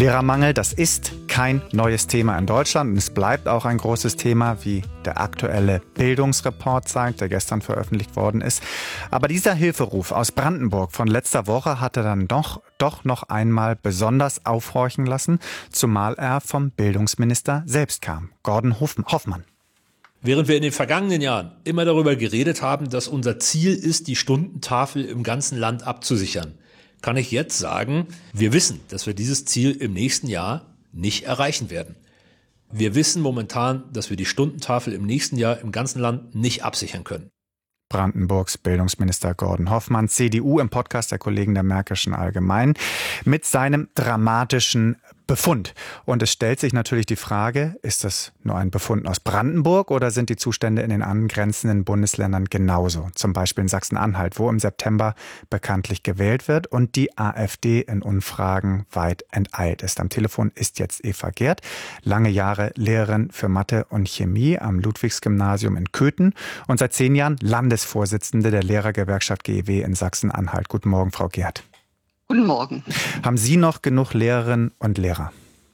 Lehrermangel, das ist kein neues Thema in Deutschland und es bleibt auch ein großes Thema, wie der aktuelle Bildungsreport zeigt, der gestern veröffentlicht worden ist. Aber dieser Hilferuf aus Brandenburg von letzter Woche hatte dann doch noch einmal besonders aufhorchen lassen, zumal er vom Bildungsminister selbst kam, Gordon Hoffmann. Während wir in den vergangenen Jahren immer darüber geredet haben, dass unser Ziel ist, die Stundentafel im ganzen Land abzusichern, kann ich jetzt sagen, wir wissen, dass wir dieses Ziel im nächsten Jahr nicht erreichen werden. Wir wissen momentan, dass wir die Stundentafel im nächsten Jahr im ganzen Land nicht absichern können. Brandenburgs Bildungsminister Gordon Hoffmann, CDU, im Podcast der Kollegen der Märkischen Allgemeinen, mit seinem dramatischen Befund. Und es stellt sich natürlich die Frage, ist das nur ein Befund aus Brandenburg oder sind die Zustände in den angrenzenden Bundesländern genauso? Zum Beispiel in Sachsen-Anhalt, wo im September bekanntlich gewählt wird und die AfD in Umfragen weit enteilt ist. Am Telefon ist jetzt Eva Gerd, lange Jahre Lehrerin für Mathe und Chemie am Ludwigsgymnasium in Köthen und seit 10 Jahren Landesvorsitzende der Lehrergewerkschaft GEW in Sachsen-Anhalt. Guten Morgen, Frau Gerd. Guten Morgen. Haben Sie noch genug Lehrerinnen und Lehrer?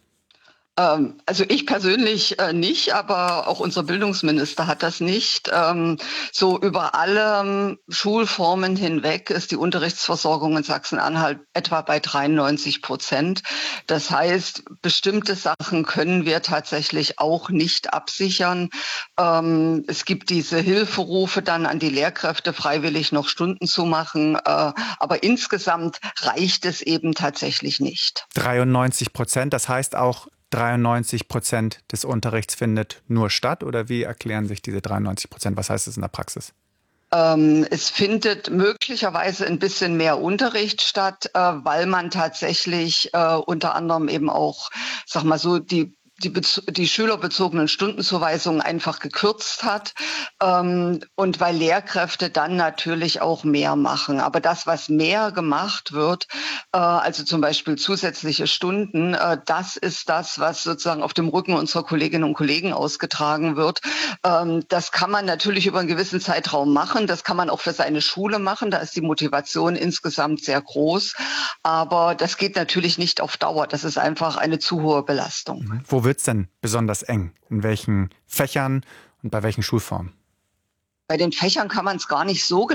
Also ich persönlich nicht, aber auch unser Bildungsminister hat das nicht. So über alle Schulformen hinweg ist die Unterrichtsversorgung in Sachsen-Anhalt etwa bei 93%. Das heißt, bestimmte Sachen können wir tatsächlich auch nicht absichern. Es gibt diese Hilferufe dann an die Lehrkräfte, freiwillig noch Stunden zu machen. Aber insgesamt reicht es eben tatsächlich nicht. 93%, das heißt auch 93% des Unterrichts findet nur statt? Oder wie erklären sich diese 93%? Was heißt das in der Praxis? Es findet möglicherweise ein bisschen mehr Unterricht statt, weil man tatsächlich unter anderem eben auch, sag mal so, die schülerbezogenen Stundenzuweisungen einfach gekürzt hat und weil Lehrkräfte dann natürlich auch mehr machen. Aber das, was mehr gemacht wird, also zum Beispiel zusätzliche Stunden, das ist das, was sozusagen auf dem Rücken unserer Kolleginnen und Kollegen ausgetragen wird. Das kann man natürlich über einen gewissen Zeitraum machen. Das kann man auch für seine Schule machen. Da ist die Motivation insgesamt sehr groß. Aber das geht natürlich nicht auf Dauer. Das ist einfach eine zu hohe Belastung. Wo wird es denn besonders eng? In welchen Fächern und bei welchen Schulformen? Bei den Fächern kann man es gar nicht so